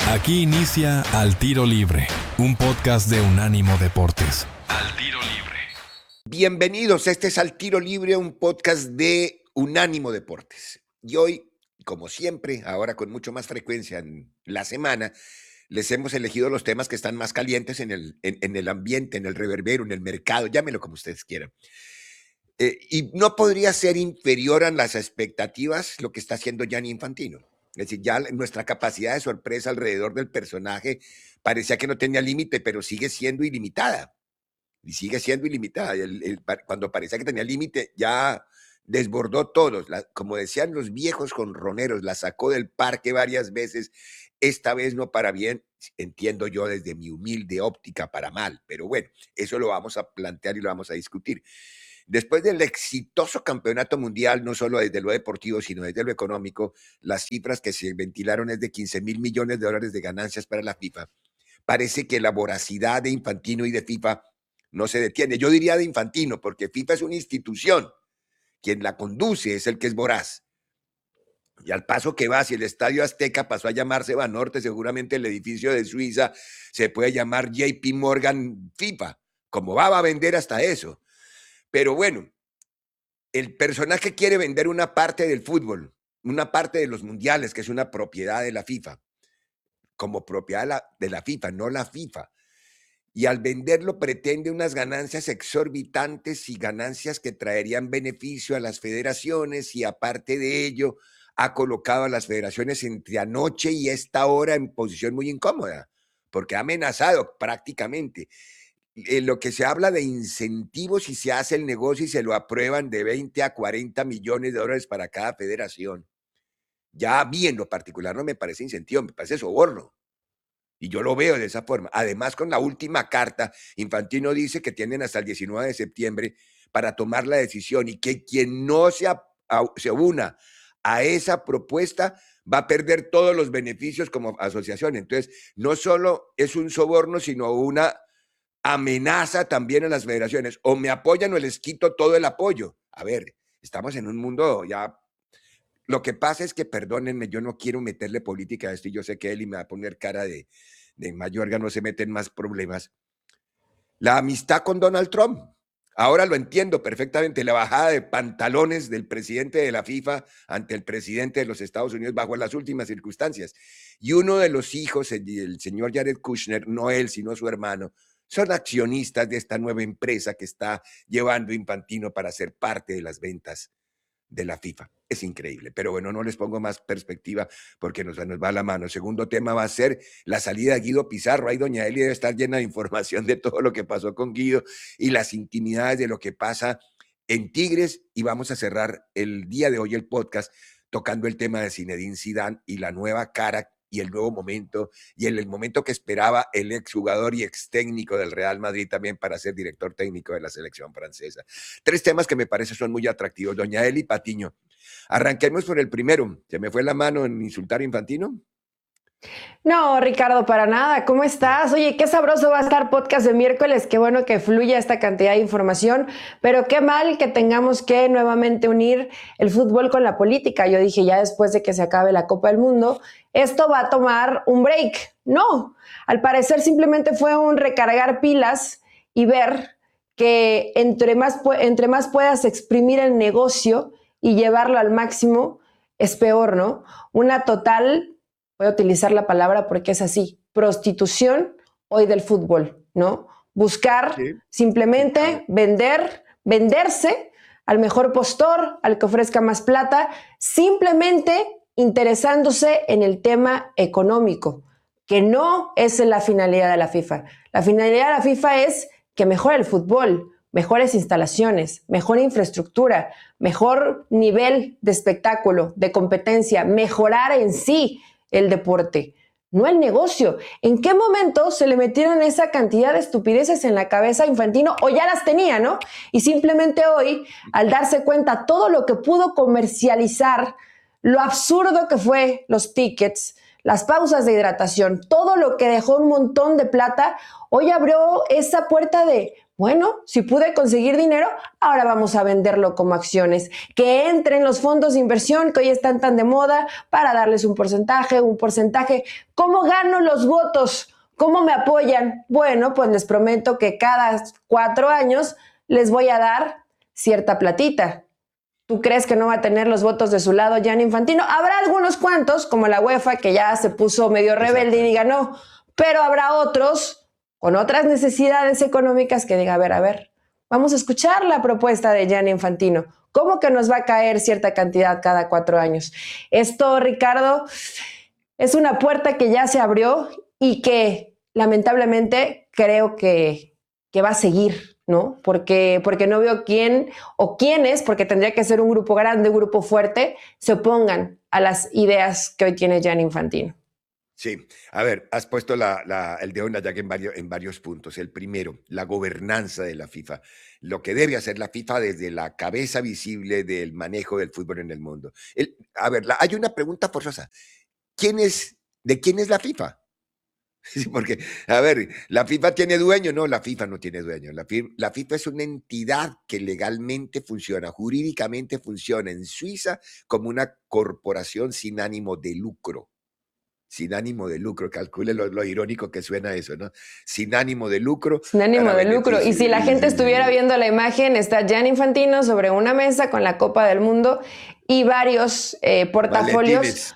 Aquí inicia Al Tiro Libre, un podcast de Unánimo Deportes. Al Tiro Libre. Bienvenidos, este es Al Tiro Libre, un podcast de Unánimo Deportes. Y hoy, como siempre, ahora con mucho más frecuencia en la semana, les hemos elegido los temas que están más calientes en el ambiente, en el reverbero, en el mercado, llámenlo como ustedes quieran. Y no podría ser inferior a las expectativas lo que está haciendo Gianni Infantino. Es decir, ya nuestra capacidad de sorpresa alrededor del personaje parecía que no tenía límite, pero sigue siendo ilimitada. Y sigue siendo ilimitada. Cuando parecía que tenía límite, ya desbordó todos. Como decían los viejos jonroneros, la sacó del parque varias veces. Esta vez no para bien, entiendo yo desde mi humilde óptica para mal. Pero bueno, eso lo vamos a plantear y lo vamos a discutir. Después del exitoso campeonato mundial, no solo desde lo deportivo, sino desde lo económico, las cifras que se ventilaron es de 15,000 millones de dólares de ganancias para la FIFA. Parece que la voracidad de Infantino y de FIFA no se detiene. Yo diría de Infantino, porque FIFA es una institución. Quien la conduce es el que es voraz. Y al paso que va, si el Estadio Azteca pasó a llamarse Banorte, seguramente el edificio de Suiza se puede llamar JP Morgan FIFA. Como va a vender hasta eso. Pero bueno, el personaje quiere vender una parte del fútbol, una parte de los mundiales, que es una propiedad de la FIFA, como propiedad de la FIFA, no la FIFA. Y al venderlo pretende unas ganancias exorbitantes y ganancias que traerían beneficio a las federaciones, y aparte de ello ha colocado a las federaciones entre anoche y esta hora en posición muy incómoda, porque ha amenazado prácticamente. Lo que se habla de incentivos si se hace el negocio y se lo aprueban de 20 a 40 millones de dólares para cada federación. Ya a mí en lo particular no me parece incentivo, me parece soborno. Y yo lo veo de esa forma. Además, con la última carta, Infantino dice que tienen hasta el 19 de septiembre para tomar la decisión, y que quien no se una a esa propuesta va a perder todos los beneficios como asociación. Entonces, no solo es un soborno, sino una amenaza también a las federaciones. O me apoyan o les quito todo el apoyo. A ver, estamos en un mundo ya... Lo que pasa es que, perdónenme, yo no quiero meterle política a esto, y yo sé que Eli me va a poner cara de Mayorga, no se meten más problemas. La amistad con Donald Trump, ahora lo entiendo perfectamente, la bajada de pantalones del presidente de la FIFA ante el presidente de los Estados Unidos bajo las últimas circunstancias. Y uno de los hijos, el señor Jared Kushner, no él, sino su hermano, son accionistas de esta nueva empresa que está llevando Infantino para ser parte de las ventas de la FIFA. Es increíble, pero bueno, no les pongo más perspectiva porque nos va la mano. El segundo tema va a ser la salida de Guido Pizarro. Ahí doña Eli debe estar llena de información de todo lo que pasó con Guido y las intimidades de lo que pasa en Tigres, y vamos a cerrar el día de hoy el podcast tocando el tema de Zinedine Zidane y la nueva cara y el nuevo momento, y el momento que esperaba el exjugador y ex técnico del Real Madrid también para ser director técnico de la selección francesa. Tres temas que me parece son muy atractivos. Doña Eli Patiño, arranquemos por el primero. ¿Se me fue la mano en insultar a Infantino? No, Ricardo, para nada. ¿Cómo estás? Oye, qué sabroso va a estar podcast de miércoles. Qué bueno que fluya esta cantidad de información, pero qué mal que tengamos que nuevamente unir el fútbol con la política. Yo dije, ya después de que se acabe la Copa del Mundo, esto va a tomar un break. No, al parecer simplemente fue un recargar pilas y ver que entre más puedas exprimir el negocio y llevarlo al máximo, es peor, ¿no? Una total... Voy a utilizar la palabra porque es así, prostitución hoy del fútbol, ¿no? Buscar simplemente venderse al mejor postor, al que ofrezca más plata, simplemente interesándose en el tema económico, que no es la finalidad de la FIFA. La finalidad de la FIFA es que mejore el fútbol, mejores instalaciones, mejor infraestructura, mejor nivel de espectáculo, de competencia, mejorar en sí el deporte, no el negocio. ¿En qué momento se le metieron esa cantidad de estupideces en la cabeza a Infantino? O ya las tenía, ¿no? Y simplemente hoy, al darse cuenta todo lo que pudo comercializar, lo absurdo que fue los tickets, las pausas de hidratación, todo lo que dejó un montón de plata, hoy abrió esa puerta de Bueno, si pude conseguir dinero, ahora vamos a venderlo como acciones. Que entren los fondos de inversión que hoy están tan de moda para darles un porcentaje. ¿Cómo gano los votos? ¿Cómo me apoyan? Bueno, pues les prometo que cada 4 años les voy a dar cierta platita. ¿Tú crees que no va a tener los votos de su lado Gianni Infantino? Habrá algunos cuantos, como la UEFA, que ya se puso medio rebelde y diga no, pero habrá otros con otras necesidades económicas que diga, a ver, vamos a escuchar la propuesta de Gianni Infantino. ¿Cómo que nos va a caer cierta cantidad cada 4 años? Esto, Ricardo, es una puerta que ya se abrió y que lamentablemente creo que va a seguir, ¿no? Porque no veo quién o quiénes, porque tendría que ser un grupo grande, un grupo fuerte, se opongan a las ideas que hoy tiene Gianni Infantino. Sí, a ver, has puesto el dedo en la llaga en varios puntos. El primero, la gobernanza de la FIFA, lo que debe hacer la FIFA desde la cabeza visible del manejo del fútbol en el mundo. Hay una pregunta forzosa. ¿De quién es la FIFA? Sí, porque, a ver, ¿la FIFA tiene dueño? No, la FIFA no tiene dueño. La FIFA es una entidad que legalmente funciona, jurídicamente funciona en Suiza como una corporación sin ánimo de lucro. Sin ánimo de lucro, calcule lo irónico que suena eso, ¿no? Sin ánimo de lucro. Sin ánimo de lucro. Y si la gente estuviera viendo la imagen, está Gianni Infantino sobre una mesa con la Copa del Mundo y varios portafolios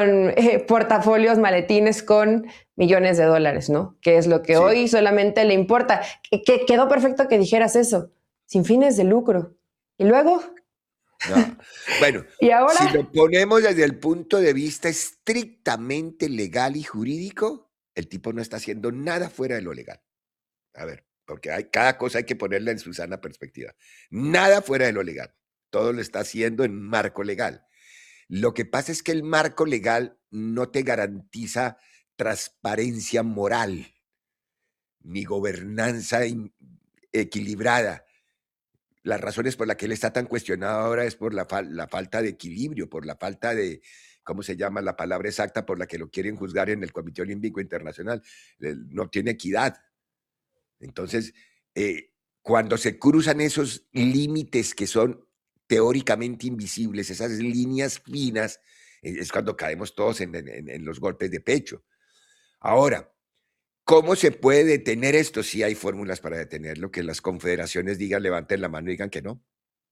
maletines con millones de dólares, ¿no? Que es lo que hoy solamente le importa. Que quedó perfecto que dijeras eso, sin fines de lucro. Y luego... No. Bueno, ¿y ahora? Si lo ponemos desde el punto de vista estrictamente legal y jurídico, el tipo no está haciendo nada fuera de lo legal. A ver, porque cada cosa hay que ponerla en su sana perspectiva. Nada fuera de lo legal. Todo lo está haciendo en marco legal. Lo que pasa es que el marco legal no te garantiza transparencia moral ni gobernanza equilibrada. Las razones por las que él está tan cuestionado ahora es por la falta de equilibrio, por la falta de, ¿cómo se llama la palabra exacta por la que lo quieren juzgar en el Comité Olímpico Internacional? No tiene equidad. Entonces, cuando se cruzan esos límites que son teóricamente invisibles, esas líneas finas, es cuando caemos todos en los golpes de pecho. Ahora, ¿cómo se puede detener esto? Sí hay fórmulas para detenerlo, que las confederaciones digan, levanten la mano y digan que no.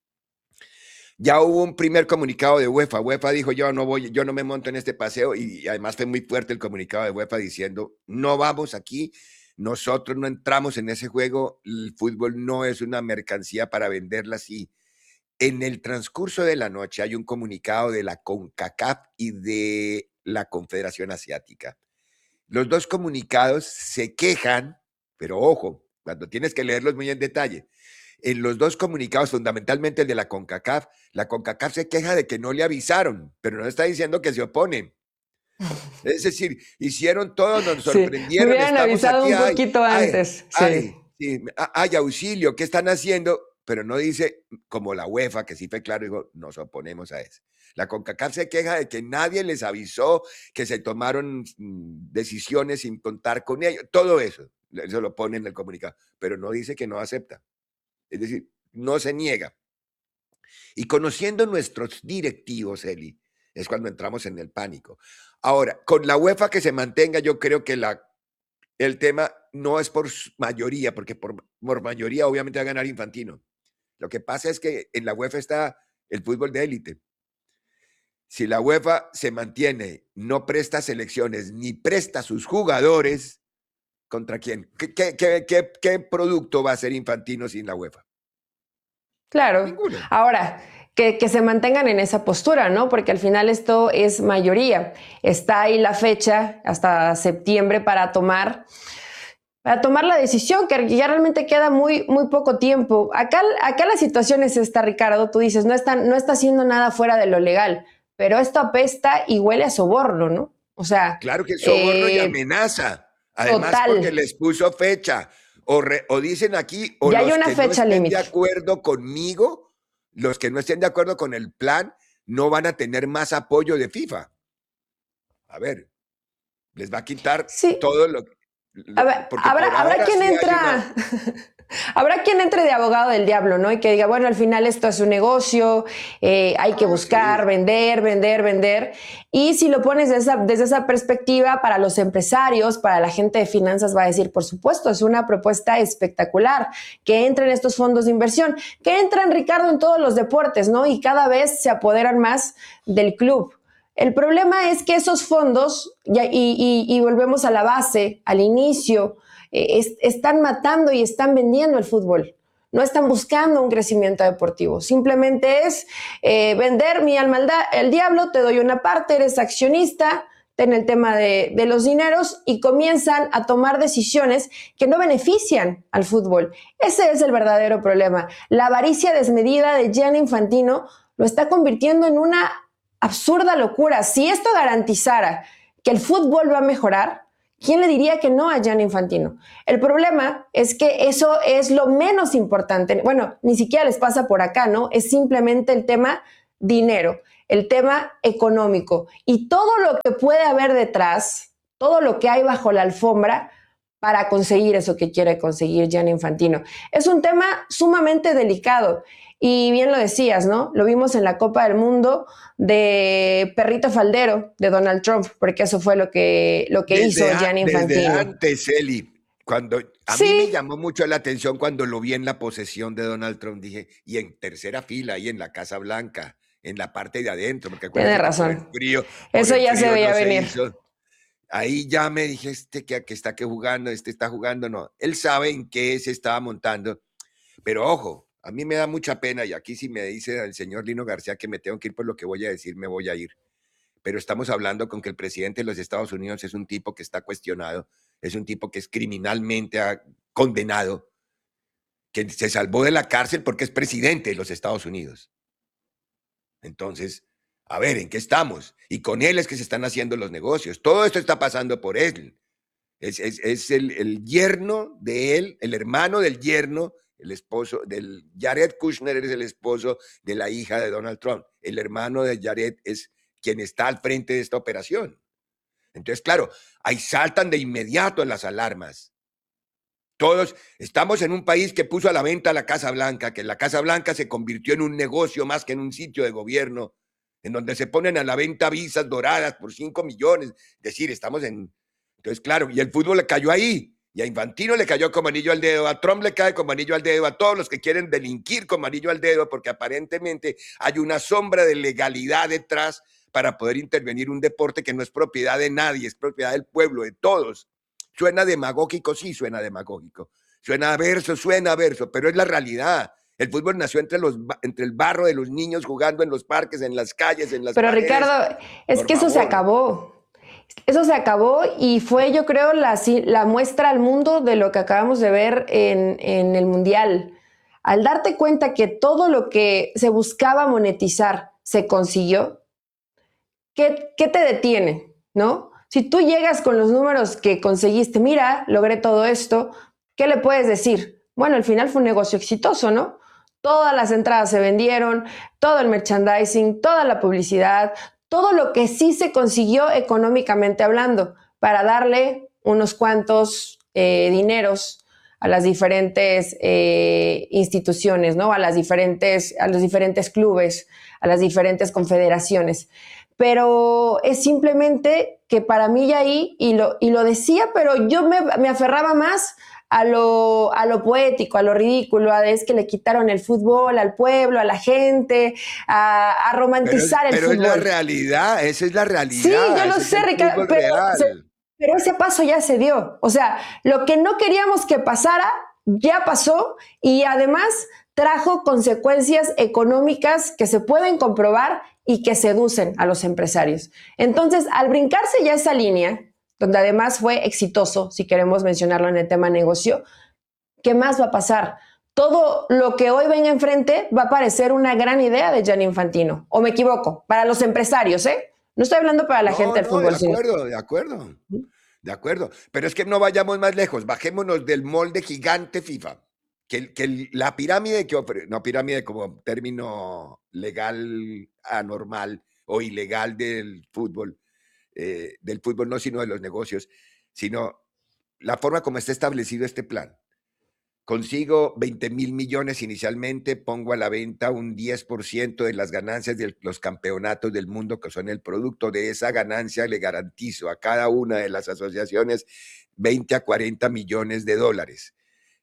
Ya hubo un primer comunicado de UEFA. UEFA dijo, yo no me monto en este paseo, y además fue muy fuerte el comunicado de UEFA diciendo, no vamos aquí, nosotros no entramos en ese juego, el fútbol no es una mercancía para venderla así. En el transcurso de la noche hay un comunicado de la CONCACAF y de la Confederación Asiática. Los dos comunicados se quejan, pero ojo, cuando tienes que leerlos muy en detalle. En los dos comunicados, fundamentalmente el de la CONCACAF se queja de que no le avisaron, pero no está diciendo que se opone. Es decir, hicieron todo, nos sorprendieron. Me hubieran avisado aquí, un poquito antes. Hay auxilio, ¿qué están haciendo? Pero no dice, como la UEFA, que sí fue claro, dijo, nos oponemos a eso. La CONCACAF se queja de que nadie les avisó, que se tomaron decisiones sin contar con ellos. Todo eso lo pone en el comunicado, pero no dice que no acepta. Es decir, no se niega. Y conociendo nuestros directivos, Eli, es cuando entramos en el pánico. Ahora, con la UEFA que se mantenga, yo creo que el tema no es por mayoría, porque por mayoría obviamente va a ganar Infantino. Lo que pasa es que en la UEFA está el fútbol de élite. Si la UEFA se mantiene, no presta selecciones ni presta sus jugadores, ¿contra quién? ¿Qué producto va a ser Infantino sin la UEFA? Claro. Ninguno. Ahora, que se mantengan en esa postura, ¿no? Porque al final esto es mayoría. Está ahí la fecha hasta septiembre para tomar la decisión, que ya realmente queda muy, muy poco tiempo. Acá la situación es esta, Ricardo. Tú dices, no está haciendo nada fuera de lo legal, pero esto apesta y huele a soborno, ¿no? O sea... Claro que es soborno y amenaza. Además, total. Porque les puso fecha. O dicen aquí, o ya los hay una que fecha no estén límite. de acuerdo conmigo, los que no estén de acuerdo con el plan, no van a tener más apoyo de FIFA. A ver, les va a quitar todo lo... Habrá quien entra... Habrá quien entre de abogado del diablo, ¿no? Y que diga, bueno, al final esto es un negocio, hay que buscar, Sí. vender, vender, vender. Y si lo pones desde esa perspectiva, para los empresarios, para la gente de finanzas, va a decir, por supuesto, es una propuesta espectacular, que entren estos fondos de inversión, que entran, Ricardo, en todos los deportes, ¿no? Y cada vez se apoderan más del club. El problema es que esos fondos, y volvemos a la base, al inicio, están matando y están vendiendo el fútbol. No están buscando un crecimiento deportivo. Simplemente es vender mi alma al diablo, te doy una parte, eres accionista en el tema de los dineros y comienzan a tomar decisiones que no benefician al fútbol. Ese es el verdadero problema. La avaricia desmedida de Gianni Infantino lo está convirtiendo en una absurda locura. Si esto garantizara que el fútbol va a mejorar, ¿quién le diría que no a Gianni Infantino? El problema es que eso es lo menos importante. Bueno, ni siquiera les pasa por acá, ¿no? Es simplemente el tema dinero, el tema económico y todo lo que puede haber detrás, todo lo que hay bajo la alfombra para conseguir eso que quiere conseguir Gianni Infantino. Es un tema sumamente delicado. Y bien lo decías, ¿no? Lo vimos en la Copa del Mundo de perrito faldero de Donald Trump, porque eso fue lo que hizo Gianni Desde Infantino. antes, Eli, cuando a mí me Sí, llamó mucho la atención cuando lo vi en la posesión de Donald Trump, dije, y en tercera fila, ahí en la Casa Blanca, en la parte de adentro, porque tiene acuérdate que razón. por Eso el ya se frío veía no se venir. hizo. Ahí ya me dije, que está que jugando, está jugando, no. Él sabe en qué se estaba montando, pero ojo, a mí me da mucha pena, y aquí si me dice el señor Lino García que me tengo que ir por lo que voy a decir, me voy a ir. Pero estamos hablando con que el presidente de los Estados Unidos es un tipo que está cuestionado, es un tipo que es criminalmente condenado, que se salvó de la cárcel porque es presidente de los Estados Unidos. Entonces, a ver, ¿en qué estamos? Y con él es que se están haciendo los negocios. Todo esto está pasando por él. Es el yerno de él, el hermano del yerno, el esposo del Jared Kushner es el esposo de la hija de Donald Trump. El hermano de Jared es quien está al frente de esta operación. Entonces, claro, ahí saltan de inmediato las alarmas. Todos estamos en un país que puso a la venta la Casa Blanca, que la Casa Blanca se convirtió en un negocio más que en un sitio de gobierno, en donde se ponen a la venta visas doradas por 5 millones. Es decir, estamos en... Entonces, claro, y el fútbol le cayó ahí, y a Infantino le cayó como anillo al dedo, a Trump le cae como anillo al dedo, a todos los que quieren delinquir como anillo al dedo, porque aparentemente hay una sombra de legalidad detrás para poder intervenir un deporte que no es propiedad de nadie, es propiedad del pueblo, de todos. Suena demagógico, sí, suena demagógico. Suena verso, pero es la realidad. El fútbol nació entre el barro de los niños jugando en los parques, en las calles, en las Pero paredes. Ricardo, es Por que eso se favor. acabó. Eso se acabó y fue, yo creo, la muestra al mundo de lo que acabamos de ver en el Mundial. Al darte cuenta que todo lo que se buscaba monetizar se consiguió, ¿qué te detiene? ¿No? Si tú llegas con los números que conseguiste, mira, logré todo esto, ¿qué le puedes decir? Bueno, al final fue un negocio exitoso, ¿no? Todas las entradas se vendieron, todo el merchandising, toda la publicidad, todo lo que sí se consiguió económicamente hablando para darle unos cuantos dineros a las diferentes instituciones, ¿no? A los diferentes clubes, a las diferentes confederaciones. Pero es simplemente que para mí ya ahí, y lo decía, pero yo me aferraba más a lo poético, a lo ridículo, es que le quitaron el fútbol al pueblo, a la gente, a romantizar el Pero es la fútbol. realidad, esa es la Sí, yo realidad, lo ese es sé, el Ricardo, fútbol real. pero ese paso ya se dio. O sea, lo que no queríamos que pasara, ya pasó y además trajo consecuencias económicas que se pueden comprobar y que seducen a los empresarios. Entonces, al brincarse ya esa línea, donde además fue exitoso, si queremos mencionarlo en el tema negocio, ¿qué más va a pasar? Todo lo que hoy venga enfrente va a parecer una gran idea de Gianni Infantino. ¿O me equivoco? Para los empresarios, ¿eh? No estoy hablando para la gente No, del no, de fútbol, sino... acuerdo, de acuerdo, de acuerdo. Pero es que no vayamos más lejos, bajémonos del molde gigante FIFA. La pirámide no pirámide como término legal anormal o ilegal del fútbol no, sino de los negocios, sino la forma como está establecido este plan. consigo 20,000 millones inicialmente, pongo a la venta un 10% de las ganancias de los campeonatos del mundo, que son el producto de esa ganancia. Le garantizo a cada una de las asociaciones 20 a 40 millones de dólares.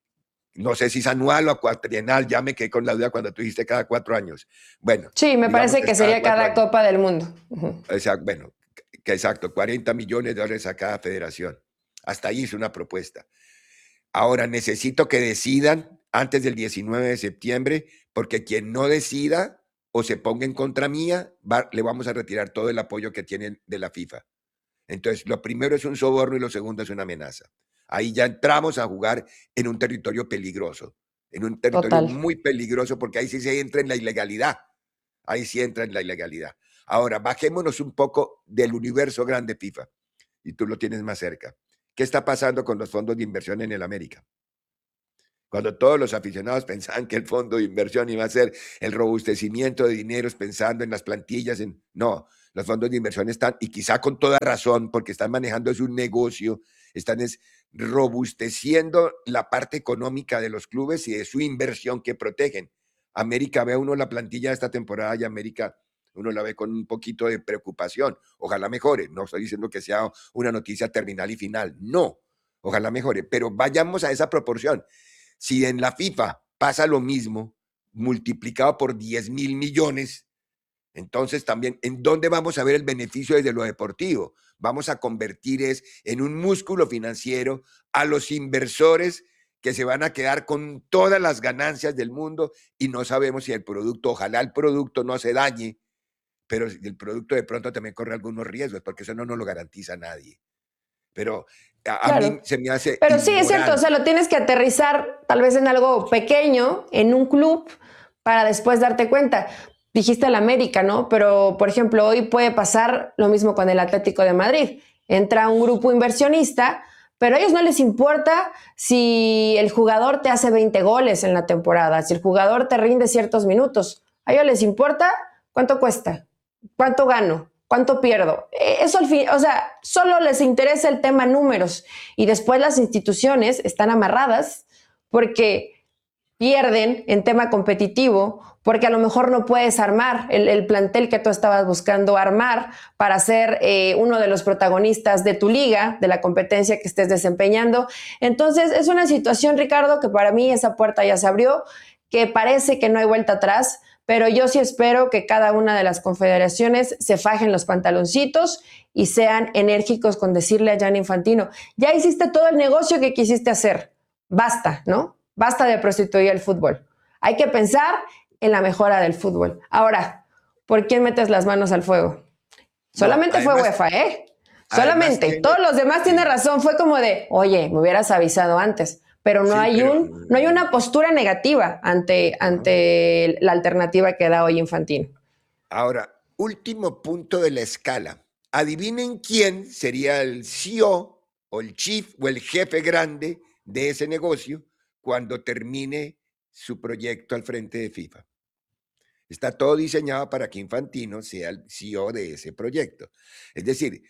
No sé si es anual o cuatrienal, ya me quedé con la duda cuando tú dijiste cada 4 años. Bueno. Sí, me parece que sería cada Copa del Mundo. Exacto, bueno, exacto, 40 millones de dólares a cada federación. Hasta ahí es una propuesta. Ahora necesito que decidan antes del 19 de septiembre, porque quien no decida o se ponga en contra mía, le vamos a retirar todo el apoyo que tienen de la FIFA. Entonces, lo primero es un soborno y lo segundo es una amenaza. Ahí ya entramos a jugar en un territorio peligroso, en un territorio muy peligroso, porque ahí sí se entra en la ilegalidad. Ahí sí entra en la ilegalidad. Ahora, bajémonos un poco del universo grande FIFA, y tú lo tienes más cerca. ¿Qué está pasando con los fondos de inversión en el América? Cuando todos los aficionados pensaban que el fondo de inversión iba a ser el robustecimiento de dineros pensando en las plantillas, no, los fondos de inversión están, y quizá con toda razón, porque están manejando es un negocio, están robusteciendo la parte económica de los clubes y de su inversión que protegen. América, ve uno la plantilla de esta temporada y América uno la ve con un poquito de preocupación. Ojalá mejore, no estoy diciendo que sea una noticia terminal y final, no, ojalá mejore, pero vayamos a esa proporción. Si en la FIFA pasa lo mismo, multiplicado por 10,000 millones, entonces también, ¿en dónde vamos a ver el beneficio desde lo deportivo? Vamos a convertir en un músculo financiero a los inversores que se van a quedar con todas las ganancias del mundo y no sabemos si el producto, ojalá el producto no se dañe, pero el producto de pronto también corre algunos riesgos, porque eso no nos lo garantiza nadie. Pero a mí se me hace Pero sí, es cierto, o sea, lo tienes que aterrizar tal vez en algo pequeño, en un club, para después darte cuenta. Dijiste el América, ¿no? Pero, por ejemplo, hoy puede pasar lo mismo con el Atlético de Madrid. Entra un grupo inversionista, pero a ellos no les importa si el jugador te hace 20 goles en la temporada, si el jugador te rinde ciertos minutos. A ellos les importa cuánto cuesta, cuánto gano, ¿cuánto pierdo? Eso al fin, o sea, solo les interesa el tema números y después las instituciones están amarradas porque pierden en tema competitivo, porque a lo mejor no puedes armar el plantel que tú estabas buscando armar para ser uno de los protagonistas de tu liga, de la competencia que estés desempeñando. Entonces, es una situación, Ricardo, que para mí esa puerta ya se abrió, que parece que no hay vuelta atrás, pero yo sí espero que cada una de las confederaciones se fajen los pantaloncitos y sean enérgicos con decirle a Gianni Infantino, ya hiciste todo el negocio que quisiste hacer, basta, ¿no? Basta de prostituir el fútbol. Hay que pensar en la mejora del fútbol. Ahora, ¿por quién metes las manos al fuego? Solamente fue UEFA, ¿eh? Solamente. Todos los demás tienen razón. Fue como de, oye, me hubieras avisado antes. Pero no hay una postura negativa ante la alternativa que da hoy Infantino. Ahora, último punto de la escala. Adivinen quién sería el CEO o el chief o el jefe grande de ese negocio cuando termine su proyecto al frente de FIFA. Está todo diseñado para que Infantino sea el CEO de ese proyecto. Es decir,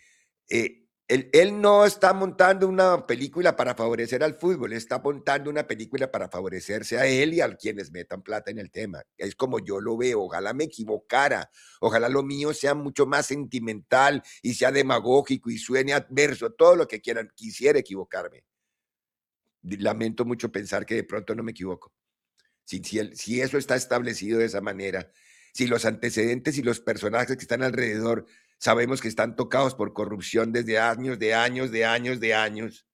él no está montando una película para favorecer al fútbol, está montando una película para favorecerse a él y a quienes metan plata en el tema. Es como yo lo veo, ojalá me equivocara, ojalá lo mío sea mucho más sentimental y sea demagógico y suene adverso, todo lo que quieran, quisiera equivocarme. Lamento mucho pensar que de pronto no me equivoco. Si eso está establecido de esa manera, si los antecedentes y los personajes que están alrededor sabemos que están tocados por corrupción desde años.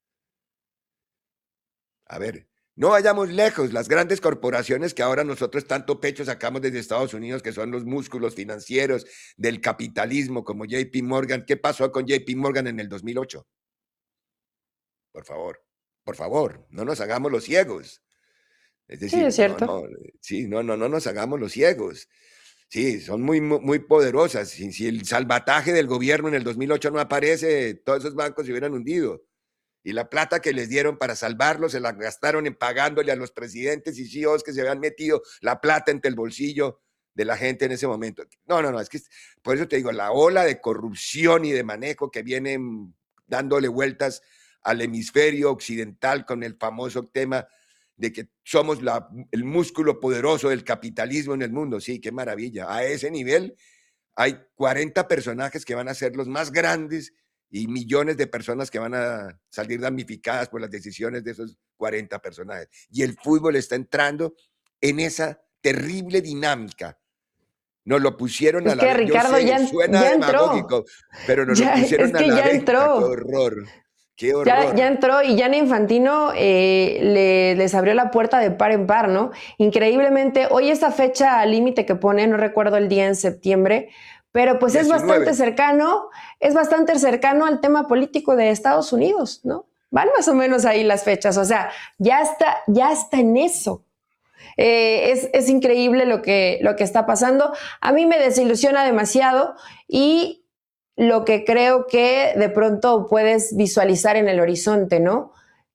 A ver, no vayamos lejos, las grandes corporaciones que ahora nosotros tanto pecho sacamos desde Estados Unidos, que son los músculos financieros del capitalismo, como JP Morgan. ¿Qué pasó con JP Morgan en el 2008? Por favor, no nos hagamos los ciegos. Es decir, sí, es cierto. No nos hagamos los ciegos. Sí, son muy poderosas. Si el salvataje del gobierno en el 2008 no aparece, todos esos bancos se hubieran hundido. Y la plata que les dieron para salvarlos se la gastaron en pagándole a los presidentes y CEOs que se habían metido la plata entre el bolsillo de la gente en ese momento. No, es que por eso te digo, la ola de corrupción y de manejo que vienen dándole vueltas al hemisferio occidental con el famoso tema de que somos el músculo poderoso del capitalismo en el mundo. Sí, qué maravilla. A ese nivel hay 40 personajes que van a ser los más grandes y millones de personas que van a salir damnificadas por las decisiones de esos 40 personajes. Y el fútbol está entrando en esa terrible dinámica. Nos lo pusieron a la venta. Ricardo, yo sé, suena demagógico, pero nos lo pusieron a la venta. Qué horror. Qué horror. Ya entró y Gianni Infantino les abrió la puerta de par en par, ¿no? Increíblemente, hoy esa fecha límite que pone, no recuerdo el día en septiembre, pero pues 19. Es bastante cercano al tema político de Estados Unidos, ¿no? Van más o menos ahí las fechas, o sea, ya está en eso. Es increíble lo que está pasando. A mí me desilusiona demasiado y lo que creo que de pronto puedes visualizar en el horizonte, ¿no?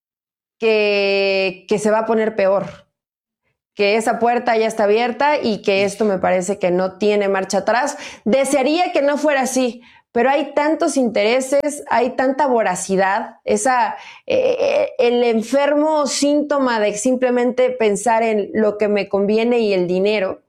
Que se va a poner peor, que esa puerta ya está abierta y que esto me parece que no tiene marcha atrás. Desearía que no fuera así, pero hay tantos intereses, hay tanta voracidad, el enfermo síntoma de simplemente pensar en lo que me conviene y el dinero,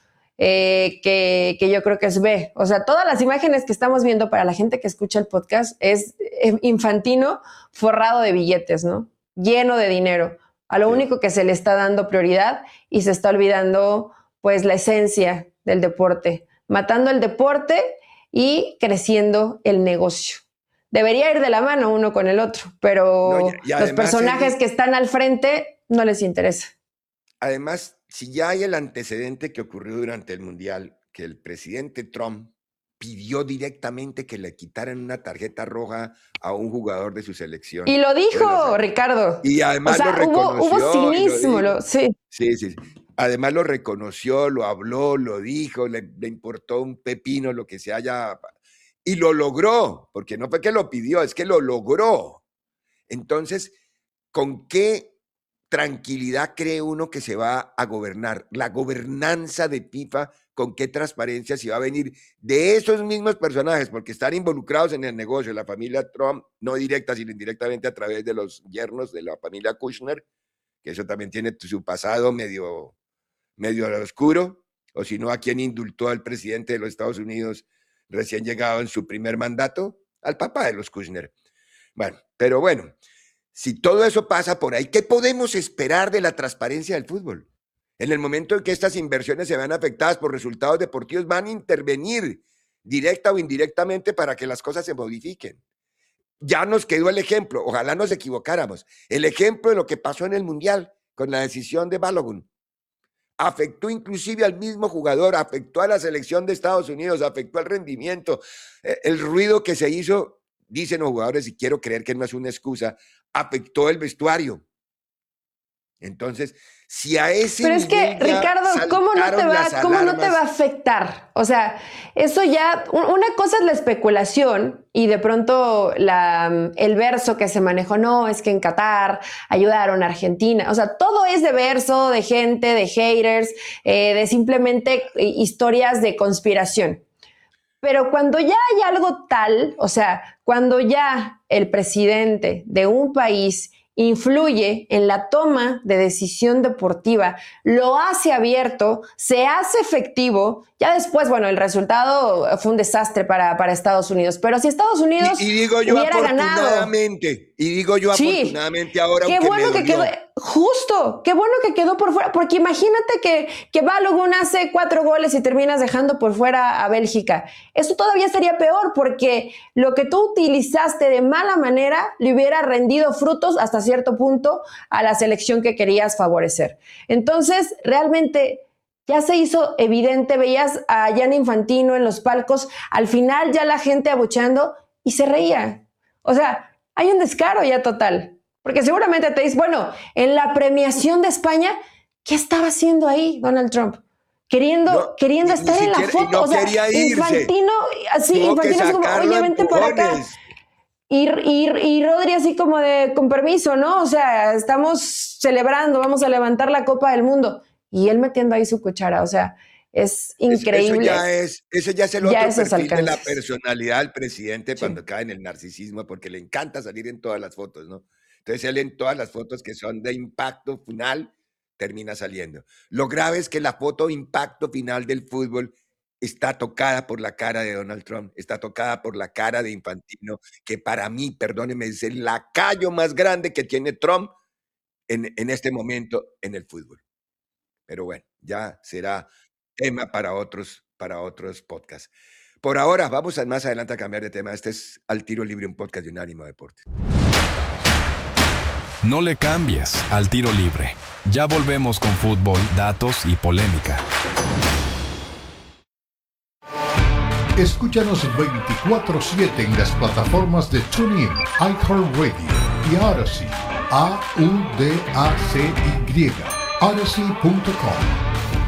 que yo creo que es B. O sea, todas las imágenes que estamos viendo para la gente que escucha el podcast es Infantino forrado de billetes, ¿no? Lleno de dinero. A lo único que se le está dando prioridad y se está olvidando, pues, la esencia del deporte. Matando el deporte y creciendo el negocio. Debería ir de la mano uno con el otro, pero los personajes que están al frente no les interesa. Además, si ya hay el antecedente que ocurrió durante el Mundial, que el presidente Trump pidió directamente que le quitaran una tarjeta roja a un jugador de su selección. Y lo dijo, Ricardo. Y además lo reconoció. Hubo cinismo, sí. Sí. Además lo reconoció, lo habló, lo dijo, le importó un pepino lo que se haya... Y lo logró, porque no fue que lo pidió, es que lo logró. Entonces, ¿con qué tranquilidad cree uno que se va a gobernar? La gobernanza de FIFA, ¿con qué transparencia se va a venir de esos mismos personajes? Porque están involucrados en el negocio. La familia Trump, no directa, sino indirectamente a través de los yernos de la familia Kushner, que eso también tiene su pasado medio oscuro, o si no, a quien indultó al presidente de los Estados Unidos recién llegado en su primer mandato, al papá de los Kushner. Bueno, pero bueno, si todo eso pasa por ahí, ¿qué podemos esperar de la transparencia del fútbol? En el momento en que estas inversiones se vean afectadas por resultados deportivos, van a intervenir directa o indirectamente para que las cosas se modifiquen. Ya nos quedó el ejemplo, ojalá nos equivocáramos, el ejemplo de lo que pasó en el Mundial con la decisión de Balogun. Afectó inclusive al mismo jugador, afectó a la selección de Estados Unidos, afectó al rendimiento, el ruido que se hizo, dicen los jugadores, y quiero creer que no es una excusa, afectó el vestuario. Entonces, si a ese Pero es que, Ricardo, ¿cómo no te va a afectar? O sea, eso ya, una cosa es la especulación y de pronto el verso que se manejó, no, es que en Qatar ayudaron a Argentina. O sea, todo es de verso, de gente, de haters, de simplemente historias de conspiración. Pero cuando ya hay algo tal, o sea, cuando ya el presidente de un país influye en la toma de decisión deportiva, lo hace abierto, se hace efectivo, ya después, bueno, el resultado fue un desastre para Estados Unidos, pero si Estados Unidos hubiera ganado... afortunadamente ahora, qué bueno que quedó, justo, qué bueno que quedó por fuera, porque imagínate que Balogun hace 4 goles y terminas dejando por fuera a Bélgica. Eso todavía sería peor, porque lo que tú utilizaste de mala manera le hubiera rendido frutos hasta cierto punto a la selección que querías favorecer. Entonces, realmente ya se hizo evidente, veías a Gianni Infantino en los palcos, al final ya la gente abucheando y se reía. O sea, hay un descaro ya total, porque seguramente te dices, bueno, en la premiación de España, ¿qué estaba haciendo ahí Donald Trump? Queriendo estar en la foto, no, o sea, quería irse. Infantino así como, oye, vente para acá. Y Rodri así como de, con permiso, ¿no? O sea, estamos celebrando, vamos a levantar la Copa del Mundo. Y él metiendo ahí su cuchara, o sea, es increíble. Eso ya es el otro perfil de la personalidad del presidente cuando cae en el narcisismo, porque le encanta salir en todas las fotos, ¿no? Entonces salen todas las fotos que son de impacto final, termina saliendo. Lo grave es que la foto impacto final del fútbol está tocada por la cara de Donald Trump, está tocada por la cara de Infantino, que para mí, perdónenme, es el lacayo más grande que tiene Trump en este momento en el fútbol. Pero bueno, ya será tema para otros podcasts. Por ahora, vamos más adelante a cambiar de tema. Este es Al Tiro Libre, un podcast de Unánimo Deportes. No le cambies Al Tiro Libre. Ya volvemos con fútbol, datos y polémica. Escúchanos 24/7 en las plataformas de TuneIn, iHeartRadio y Odyssey. AUDACY. Odyssey.com.